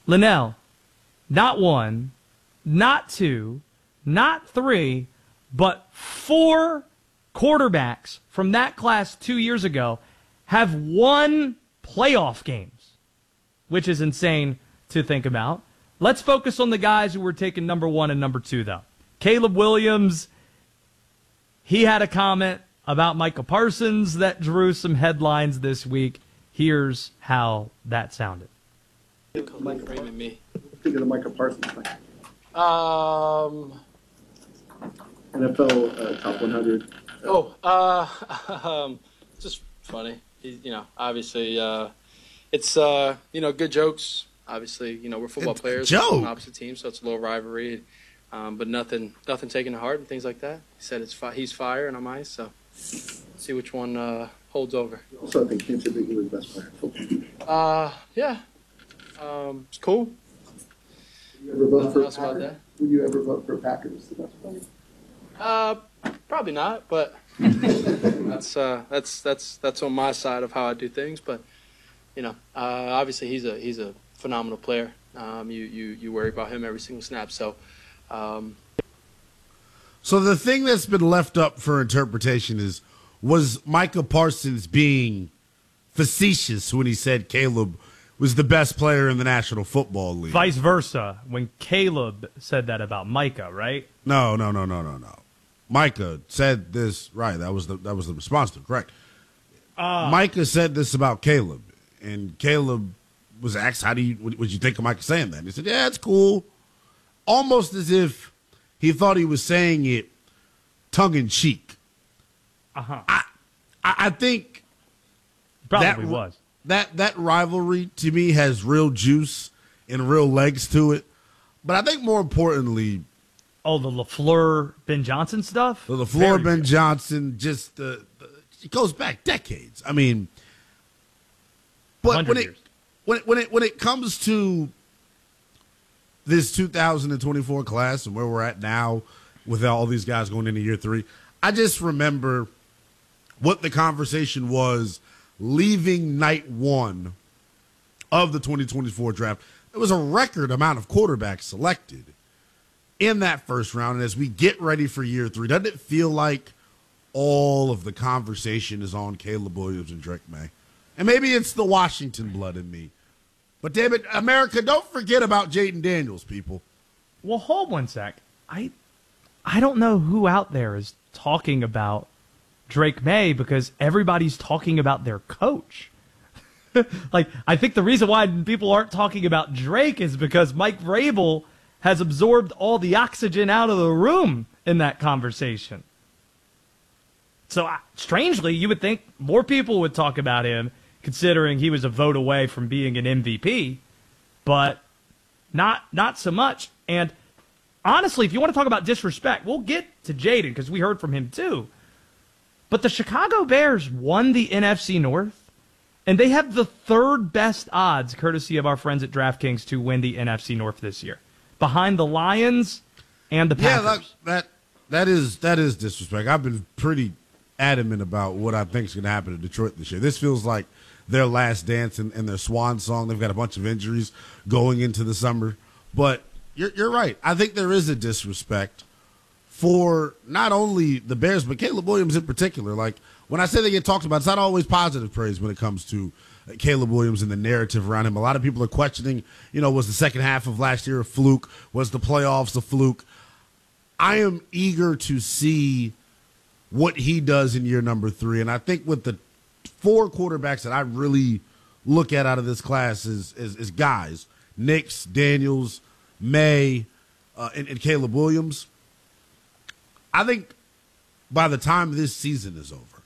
Linnell, not one, not two, not three, but 4 quarterbacks from that class 2 years ago have won playoff games, which is insane to think about. Let's focus on the guys who were taken number 1 and number 2, though. Caleb Williams, he had a comment about Micah Parsons that drew some headlines this week. Here's how that sounded. Framing me. Think of the Micah Parsons thing. NFL top 100. Just funny. Obviously, it's good jokes. Obviously, we're football players from opposite teams, so it's a little rivalry. But nothing taken to heart and things like that. He said he's fire and I'm ice, so see which one holds over. Also, I think Can't say that you were the best player in football. Yeah. It's cool. Will you ever vote for Packers the best player? Probably not, but that's on my side of how I do things. But obviously he's a phenomenal player. You worry about him every single snap. So the thing that's been left up for interpretation was Micah Parsons being facetious when he said Caleb was the best player in the National Football League. Vice versa, when Caleb said that about Micah, right? No. Micah said this, right. That was the response to it, correct. Micah said this about Caleb, and Caleb was asked, what you think of Micah saying that? And he said, yeah, it's cool. Almost as if he thought he was saying it tongue-in-cheek. Uh-huh. I think probably was. That rivalry, to me, has real juice and real legs to it. But I think more importantly... Oh, the LaFleur, Ben Johnson stuff? The LaFleur, Ben Johnson, just it goes back decades. I mean... But when it comes to this 2024 class and where we're at now with all these guys going into year 3, I just remember what the conversation was leaving night 1 of the 2024 draft. There was a record amount of quarterbacks selected in that first round. And as we get ready for year 3, doesn't it feel like all of the conversation is on Caleb Williams and Drake May? And maybe it's the Washington blood in me. But, David, America, don't forget about Jayden Daniels, people. Well, hold one sec. I don't know who out there is talking about Drake May because everybody's talking about their coach. I think the reason why people aren't talking about Drake is because Mike Vrabel has absorbed all the oxygen out of the room in that conversation. So, strangely, you would think more people would talk about him considering he was a vote away from being an MVP, but not so much. And honestly, if you want to talk about disrespect, we'll get to Jayden because we heard from him too. But the Chicago Bears won the NFC North, and they have the 3rd best odds, courtesy of our friends at DraftKings, to win the NFC North this year, behind the Lions and the Packers. Yeah, that is disrespect. I've been pretty adamant about what I think is going to happen to Detroit this year. This feels like their last dance and their swan song. They've got a bunch of injuries going into the summer. But you're right. I think there is a disrespect for not only the Bears, but Caleb Williams in particular. Like, when I say they get talked about, it's not always positive praise when it comes to Caleb Williams and the narrative around him. A lot of people are questioning, was the second half of last year a fluke? Was the playoffs a fluke? I am eager to see what he does in year number 3. And I think with the 4 quarterbacks that I really look at out of this class is guys, Nix, Daniels, May, and Caleb Williams. I think by the time this season is over,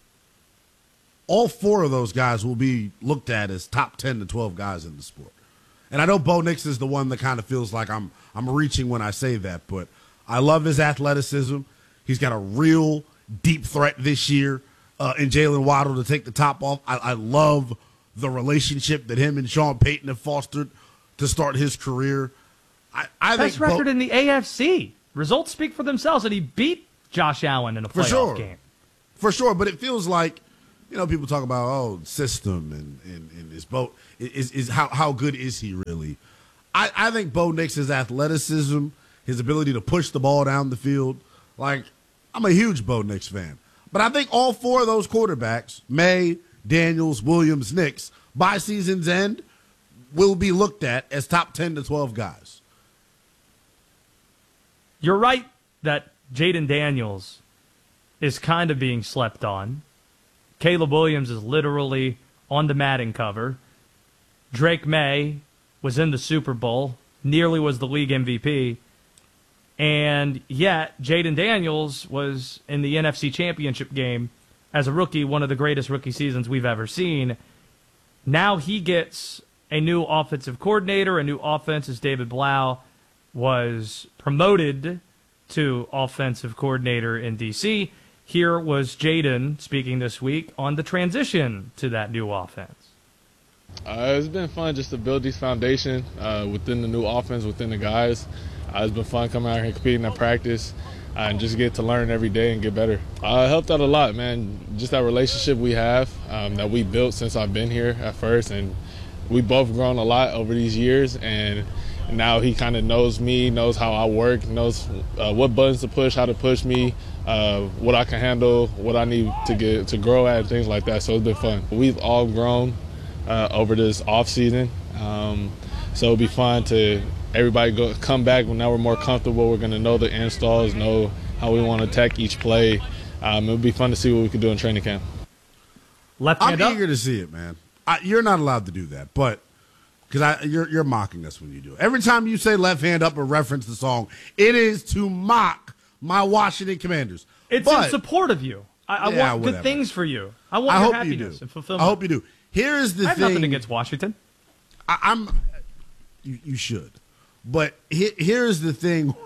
all 4 of those guys will be looked at as top 10 to 12 guys in the sport. And I know Bo Nix is the one that kind of feels like I'm reaching when I say that, but I love his athleticism. He's got a real deep threat this year in Jalen Waddle to take the top off. I love the relationship that him and Sean Payton have fostered to start his career. I Best think record in the AFC. Results speak for themselves, and he beat Josh Allen in a playoff game. For sure, but it feels like, people talk about, system and his boat. Is how good is he really? I think Bo Nix's athleticism, his ability to push the ball down the field, like, I'm a huge Bo Nix fan. But I think all four of those quarterbacks, May, Daniels, Williams, Nix, by season's end, will be looked at as top 10 to 12 guys. You're right that Jayden Daniels is kind of being slept on. Caleb Williams is literally on the Madden cover. Drake May was in the Super Bowl, nearly was the league MVP. And yet, Jayden Daniels was in the NFC Championship game as a rookie, one of the greatest rookie seasons we've ever seen. Now he gets a new offensive coordinator, a new offense as David Blau was promoted to offensive coordinator in D.C. Here was Jayden speaking this week on the transition to that new offense. It's been fun just to build this foundation within the new offense, within the guys. It's been fun coming out here and competing at practice and just get to learn every day and get better. It helped out a lot, man. Just that relationship we have that we built since I've been here at first, and we both grown a lot over these years, and now he kind of knows me, knows how I work, knows what buttons to push, how to push me, what I can handle, what I need to grow at, things like that. So it's been fun. We've all grown over this off season, so it'll be fun to everybody come back when now we're more comfortable. We're going to know the installs, know how we want to attack each play. It'll be fun to see what we can do in training camp. I'm eager to see it, man. You're not allowed to do that, but because you're mocking us when you do it. Every time you say left hand up or reference the song, it is to mock my Washington Commanders. It's in support of you. I want good things for you. I want your happiness and fulfillment. I hope you do. Here's the thing. I have nothing against Washington. You should. But here's the thing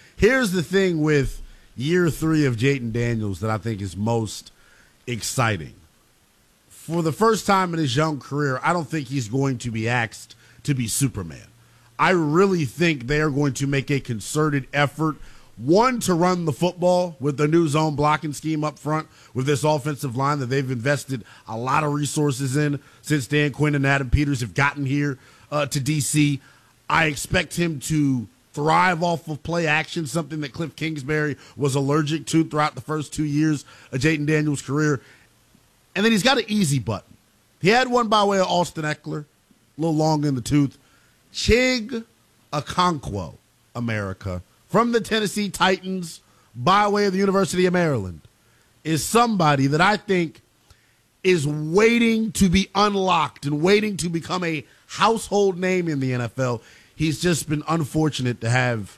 with year 3 of Jayden Daniels that I think is most exciting. For the first time in his young career, I don't think he's going to be asked to be Superman. I really think they are going to make a concerted effort, one, to run the football with the new zone blocking scheme up front with this offensive line that they've invested a lot of resources in since Dan Quinn and Adam Peters have gotten here to D.C. I expect him to thrive off of play action, something that Cliff Kingsbury was allergic to throughout the first 2 years of Jayden Daniels' career. And then he's got an easy button. He had one by way of Austin Eckler, a little long in the tooth. Chig Okonkwo, America, from the Tennessee Titans, by way of the University of Maryland, is somebody that I think is waiting to be unlocked and waiting to become a household name in the NFL. He's just been unfortunate to have,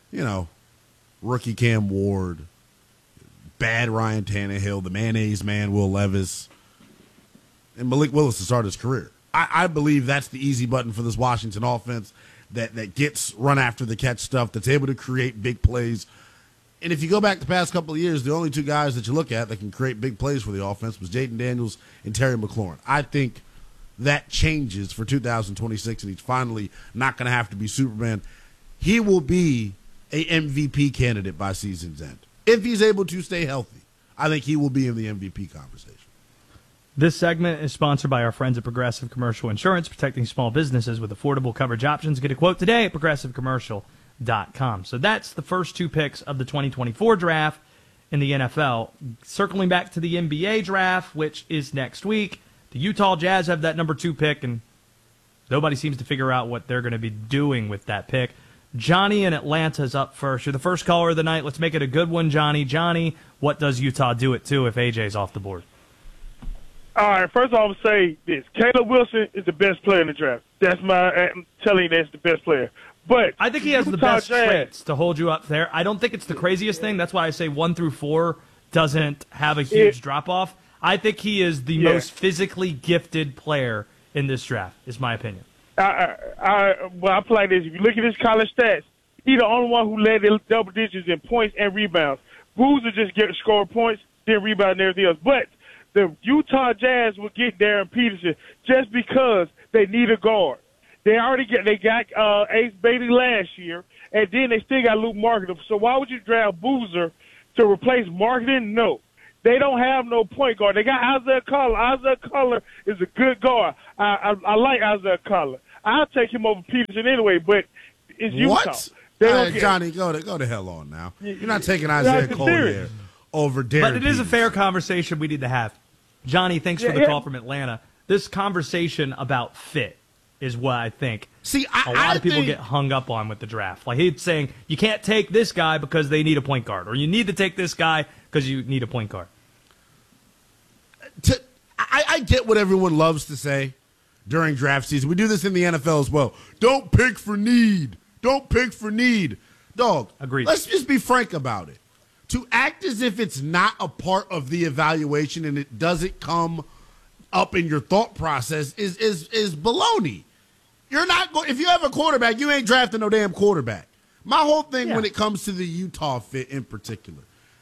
rookie Cam Ward, bad Ryan Tannehill, the mayonnaise man Will Levis, and Malik Willis to start his career. I believe that's the easy button for this Washington offense that gets run after the catch stuff, that's able to create big plays. And if you go back the past couple of years, the only two guys that you look at that can create big plays for the offense was Jayden Daniels and Terry McLaurin. I think that changes for 2026, and he's finally not going to have to be Superman. He will be a MVP candidate by season's end. If he's able to stay healthy, I think he will be in the MVP conversation. This segment is sponsored by our friends at Progressive Commercial Insurance, protecting small businesses with affordable coverage options. Get a quote today at progressivecommercial.com. So that's the first 2 picks of the 2024 draft in the NFL. Circling back to the NBA draft, which is next week, the Utah Jazz have that number 2 pick, and nobody seems to figure out what they're going to be doing with that pick. Johnny in Atlanta is up first. You're the first caller of the night. Let's make it a good one, Johnny. Johnny, what does Utah do it to if AJ's off the board? All right, first of all, I would say this. Caleb Wilson is the best player in the draft. I'm telling you that's the best player. But I think he has the best traits to hold you up there. I don't think it's the craziest thing. That's why I say 1 through 4 doesn't have a huge drop-off. I think he is the most physically gifted player in this draft, is my opinion. I play like this. If you look at his college stats, he's the only one who led in double digits in points and rebounds. Boozer just score points, then rebound and everything else. But the Utah Jazz will get Darren Peterson just because they need a guard. They got Ace Bailey last year, and then they still got Luke Marketing. So why would you draft Boozer to replace Marketing? No. They don't have no point guard. They got Isaiah Collier. Isaiah Collier is a good guard. I like Isaiah Collier. I'll take him over Peterson anyway, but it's Utah. What? Johnny, go to hell on now. You're not taking Isaiah Collier over Derek. But it is a fair conversation we need to have. Johnny, thanks for the call from Atlanta. This conversation about fit is what I think a lot of people get hung up on with the draft. Like he's saying, you can't take this guy because they need a point guard, or you need to take this guy because you need a point guard. I get what everyone loves to say during draft season. We do this in the NFL as well. Don't pick for need. Don't pick for need. Dog, agreed. Let's just be frank about it. To act as if it's not a part of the evaluation and it doesn't come up in your thought process is baloney. You're not going. If you have a quarterback, you ain't drafting no damn quarterback. My whole thing when it comes to the Utah fit in particular,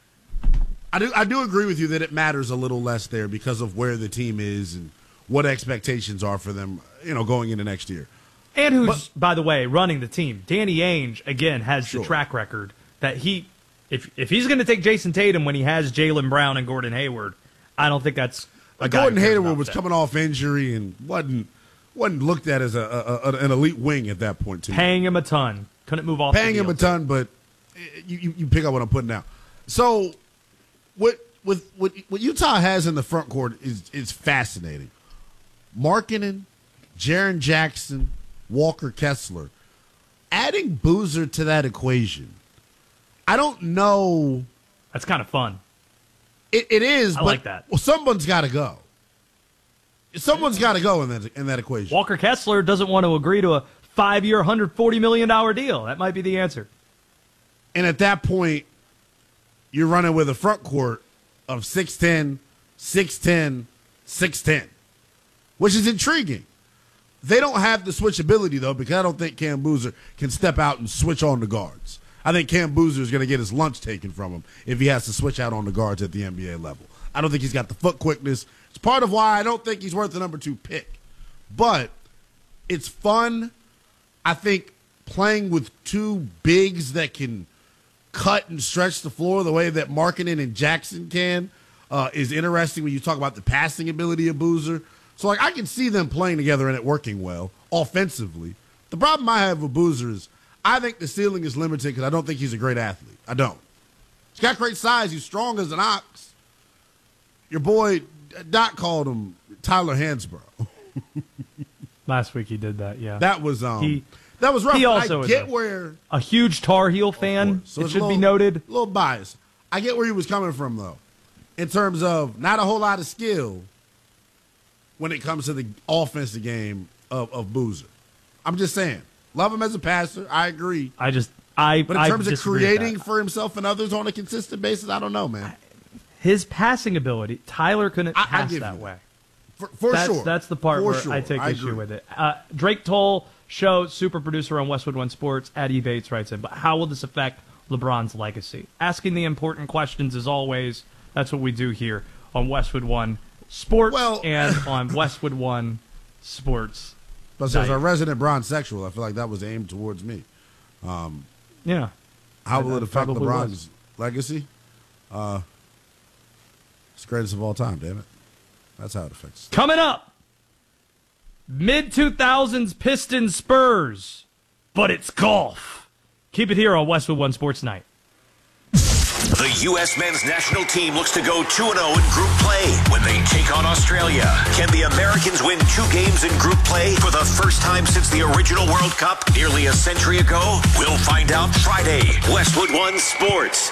I do agree with you that it matters a little less there because of where the team is and what expectations are for them, going into next year. And who's, by the way, running the team. Danny Ainge, again, has the track record that if he's going to take Jason Tatum when he has Jaylen Brown and Gordon Hayward, I don't think that's a guy. Gordon Hayward was coming off injury and wasn't looked at as an elite wing at that point, too. Paying him a ton. Couldn't move off Paying him a ton, but you pick up what I'm putting down. So what Utah has in the front court is fascinating. Markkanen, Jaren Jackson, Walker Kessler. Adding Boozer to that equation, I don't know. That's kind of fun. It is. I like that. Well, someone's got to go. Someone's got to go in that equation. Walker Kessler doesn't want to agree to a 5-year, $140 million deal. That might be the answer. And at that point, you're running with a front court of 6'10", 6'10", 6'10", which is intriguing. They don't have the switchability, though, because I don't think Cam Boozer can step out and switch on the guards. I think Cam Boozer is going to get his lunch taken from him if he has to switch out on the guards at the NBA level. I don't think he's got the foot quickness. It's part of why I don't think he's worth the number 2 pick. But it's fun. I think playing with two bigs that can cut and stretch the floor the way that Markkanen and Jackson can is interesting when you talk about the passing ability of Boozer. So, I can see them playing together and it working well offensively. The problem I have with Boozer is I think the ceiling is limited because I don't think he's a great athlete. I don't. He's got great size. He's strong as an ox. Your boy Doc called him Tyler Hansbrough. Last week he did that, yeah. That was rough. He also I get where a huge Tar Heel fan. So it should be noted. A little biased. I get where he was coming from, though, in terms of not a whole lot of skill when it comes to the offensive game of Boozer. I'm just saying. Love him as a passer. I agree. But in terms of creating for himself and others on a consistent basis, I don't know, man. His passing ability, Tyler couldn't pass that way. For sure. That's the part where I take issue with it. Drake Toll, show super producer on Westwood One Sports, at E. Bates writes in, but how will this affect LeBron's legacy? Asking the important questions as always. That's what we do here on Westwood One Sports and on Westwood One Sports. But as a resident bronzexual, I feel like that was aimed towards me. Yeah. How will it affect LeBron's legacy? It's the greatest of all time, damn it. That's how it affects. Coming up, mid-2000s Pistons Spurs, but it's golf. Keep it here on Westwood One Sports Night. The U.S. men's national team looks to go 2-0 in group play when they take on Australia. Can the Americans win 2 games in group play for the first time since the original World Cup nearly a century ago? We'll find out Friday. Westwood One Sports.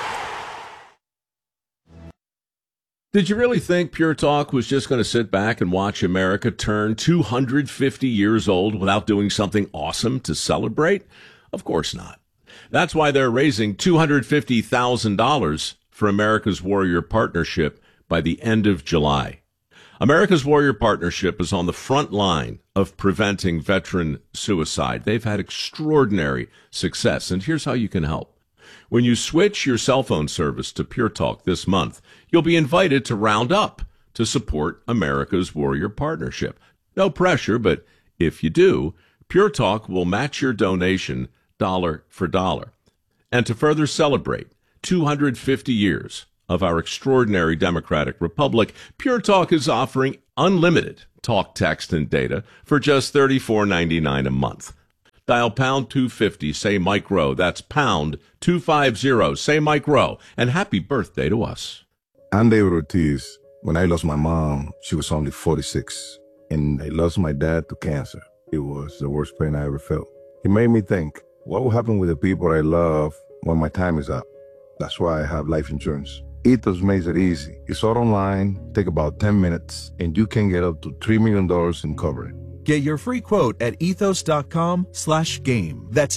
Did you really think Pure Talk was just going to sit back and watch America turn 250 years old without doing something awesome to celebrate? Of course not. That's why they're raising $250,000 for America's Warrior Partnership by the end of July. America's Warrior Partnership is on the front line of preventing veteran suicide. They've had extraordinary success, and here's how you can help. When you switch your cell phone service to Pure Talk this month, you'll be invited to round up to support America's Warrior Partnership. No pressure, but if you do, Pure Talk will match your donation dollar for dollar. And to further celebrate 250 years of our extraordinary democratic republic, Pure Talk is offering unlimited talk, text, and data for just $34.99 a month. Dial pound 250, say Mike Rowe. That's pound 250, say Mike Rowe. And happy birthday to us. I'm David Ortiz. When I lost my mom, she was only 46. And I lost my dad to cancer. It was the worst pain I ever felt. It made me think, what will happen with the people I love when my time is up? That's why I have life insurance. Ethos makes it easy. It's all online, take about 10 minutes, and you can get up to $3 million in coverage. Get your free quote at ethos.com/game. That's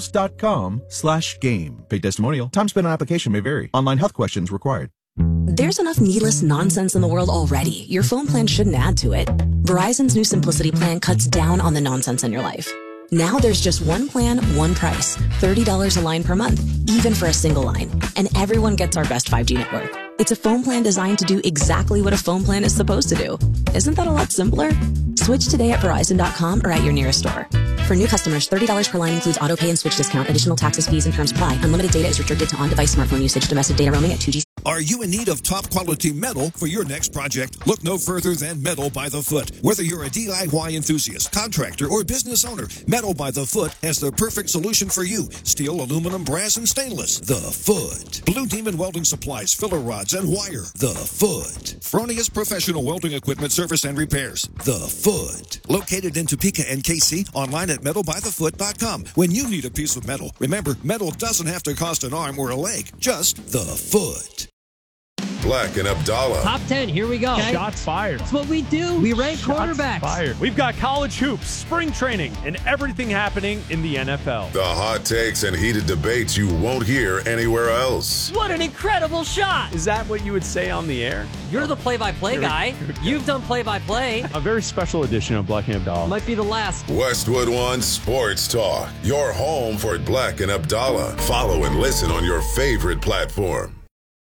ethos.com/game. Paid testimonial. Time spent on application may vary. Online health questions required. There's enough needless nonsense in the world already. Your phone plan shouldn't add to it. Verizon's new Simplicity plan cuts down on the nonsense in your life. Now there's just one plan, one price. $30 a line per month, even for a single line. And everyone gets our best 5G network. It's a phone plan designed to do exactly what a phone plan is supposed to do. Isn't that a lot simpler? Switch today at Verizon.com or at your nearest store. For new customers, $30 per line includes auto pay and switch discount. Additional taxes, fees, and terms apply. Unlimited data is restricted to on-device smartphone usage. Domestic data roaming at 2G. Are you in need of top-quality metal for your next project? Look no further than Metal by the Foot. Whether you're a DIY enthusiast, contractor, or business owner, Metal by the Foot has the perfect solution for you. Steel, aluminum, brass, and stainless. The Foot. Blue Demon Welding Supplies, filler rods, and wire. The Foot. Fronius Professional Welding Equipment Service and Repairs. The Foot. Located in Topeka and KC, online at metalbythefoot.com. When you need a piece of metal, remember, metal doesn't have to cost an arm or a leg, just the Foot. Black and Abdallah. Top 10, here we go. Okay. Shots fired. That's what we do. We rank quarterbacks. Fired. We've got college hoops, spring training, and everything happening in the NFL. The hot takes and heated debates you won't hear anywhere else. What an incredible shot. Is that what you would say on the air? You're the play-by-play guy. You've done play-by-play. A very special edition of Black and Abdallah. Might be the last. Westwood One Sports Talk. Your home for Black and Abdallah. Follow and listen on your favorite platform.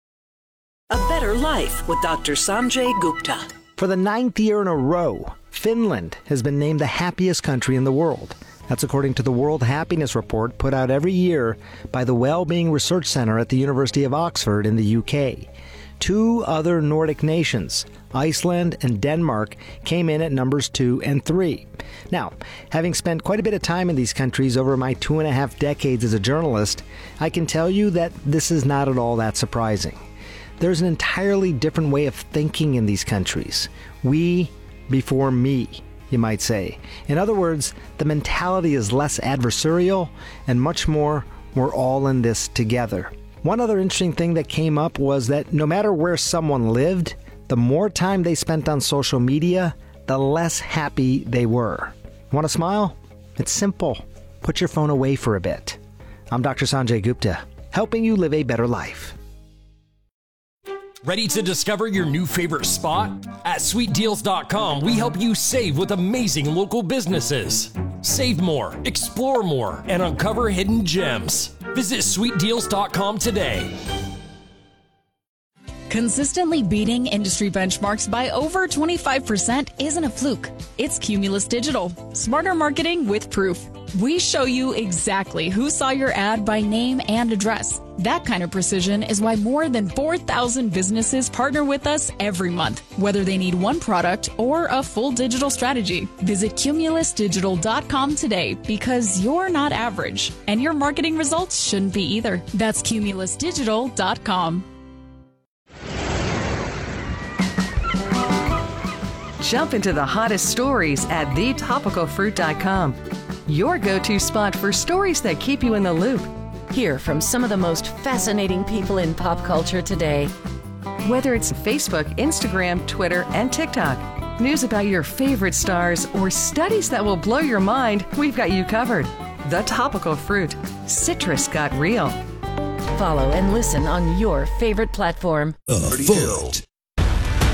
A Better Life with Dr. Sanjay Gupta. For the 9th year in a row, Finland has been named the happiest country in the world. That's according to the World Happiness Report put out every year by the Wellbeing Research Center at the University of Oxford in the UK. 2 other Nordic nations, Iceland and Denmark, came in at numbers 2 and 3. Now, having spent quite a bit of time in these countries over my 2.5 decades as a journalist, I can tell you that this is not at all that surprising. There's an entirely different way of thinking in these countries. We before me, you might say. In other words, the mentality is less adversarial and much more, we're all in this together. One other interesting thing that came up was that no matter where someone lived, the more time they spent on social media, the less happy they were. Want to smile? It's simple. Put your phone away for a bit. I'm Dr. Sanjay Gupta, helping you live a better life. Ready to discover your new favorite spot? At SweetDeals.com, we help you save with amazing local businesses. Save more, explore more, and uncover hidden gems. Visit SweetDeals.com today. Consistently beating industry benchmarks by over 25% isn't a fluke. It's Cumulus Digital. Smarter marketing with proof. We show you exactly who saw your ad by name and address. That kind of precision is why more than 4,000 businesses partner with us every month, whether they need one product or a full digital strategy. Visit CumulusDigital.com today because you're not average, and your marketing results shouldn't be either. That's CumulusDigital.com. Jump into the hottest stories at thetopicalfruit.com. Your go-to spot for stories that keep you in the loop. Hear from some of the most fascinating people in pop culture today. Whether it's Facebook, Instagram, Twitter, and TikTok, news about your favorite stars, or studies that will blow your mind, we've got you covered. The Topical Fruit. Citrus got real. Follow and listen on your favorite platform. The Foot.